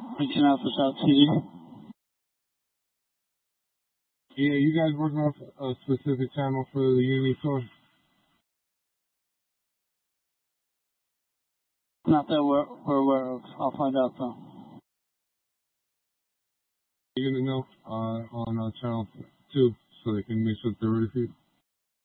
reaching out for South TV. Yeah, you guys working off a specific channel for the Unity tour? Not that we're aware of. I'll find out though. You're gonna know on channel 2 so they can make sure they're ready for you.